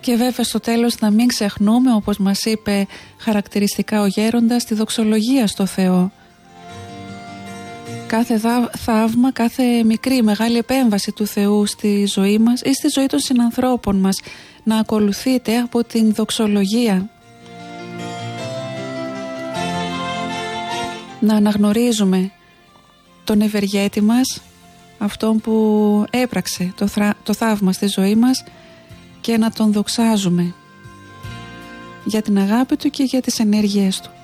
Και βέβαια στο τέλος να μην ξεχνούμε, όπως μας είπε χαρακτηριστικά ο Γέροντας, τη δοξολογία στο Θεό. Κάθε θαύμα, κάθε μικρή μεγάλη επέμβαση του Θεού στη ζωή μας ή στη ζωή των συνανθρώπων μας να ακολουθείται από την δοξολογία. Να αναγνωρίζουμε τον ευεργέτη μας, αυτόν που έπραξε το θαύμα στη ζωή μας, και να τον δοξάζουμε για την αγάπη του και για τις ενέργειές του.